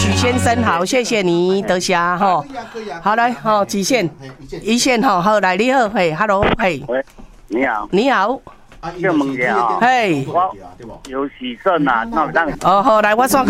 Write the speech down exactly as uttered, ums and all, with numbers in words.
许先生好，谢谢你，德霞哈。好来，好，极限，一线哈，好来，你好，嘿 ，hello， 嘿， 喂，你好， 你好， 叫问一下啊， 嘿， 我有喜肾啊，那当哦好，来，我算